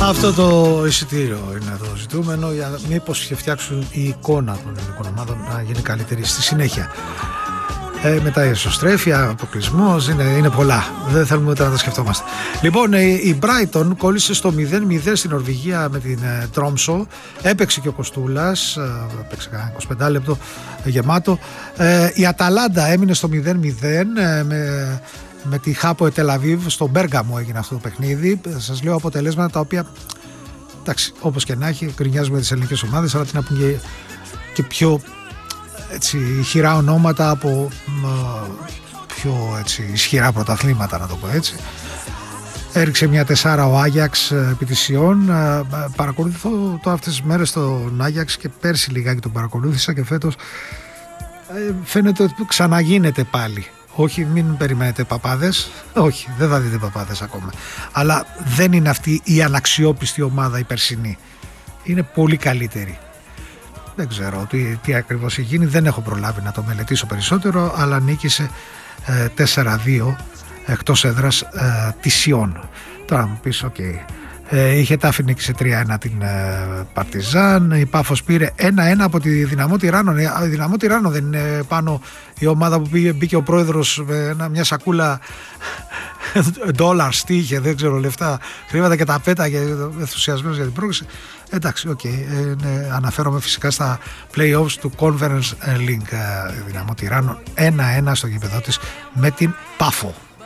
Αυτό το εισιτήριο είναι το ζητούμενο, για μήπως και φτιάξουν η εικόνα των ελληνικών ομάδων να γίνει καλύτερη στη συνέχεια. Μετά η εσωστρέφεια, αποκλεισμός, είναι πολλά. Δεν θέλουμε ούτε να τα σκεφτόμαστε. Λοιπόν, η Brighton κόλλησε στο 0-0 στην Νορβηγία με την Τρόμσο. Έπαιξε και ο Κοστούλας, έπαιξε κανένα 25 λεπτό γεμάτο. Η Αταλάντα έμεινε στο 0-0 με τη Χάπο Τελαβίβ. Στο Μπέργαμο έγινε αυτό το παιχνίδι. Σας λέω αποτελέσματα τα οποία, εντάξει, όπως και να έχει, γκρινιάζουμε τις ελληνικές ομάδες, αλλά τι να πούμε και πιο έτσι ισχυρά ονόματα από πιο έτσι ισχυρά πρωταθλήματα, να το πω έτσι. Έριξε μια 4 ο Άγιαξ επί της Ιών. Παρακολουθώ αυτές τις μέρες τον Άγιαξ και πέρσι λιγάκι τον παρακολούθησα και φέτος φαίνεται ότι ξαναγίνεται πάλι. Όχι, μην περιμένετε παπάδες. Όχι, δεν θα δείτε παπάδες ακόμα. Αλλά δεν είναι αυτή η αναξιόπιστη ομάδα η περσινή. Είναι πολύ καλύτερη. Δεν ξέρω τι ακριβώς έχει γίνει, δεν έχω προλάβει να το μελετήσω περισσότερο, αλλά νίκησε 4-2 εκτός έδρας τη Σιόν. Τώρα μου πεις, είχε τάφη νίκησε 3-1 την Παρτιζάν, η Πάφος πήρε 1-1 από τη Δυναμό Τυράννων. Η Δυναμό Τυράννων δεν είναι πάνω η ομάδα που μπήκε ο πρόεδρος με μια σακούλα $, τι είχε, δεν ξέρω, λεφτά, χρήματα και τα πέταγε ενθουσιασμένος για την πρόκληση. Εντάξει, αναφέρομαι φυσικά στα play-offs του Conference League. Δυναμό Τυράννων 1-1 στο γήπεδο της με την Πάφο.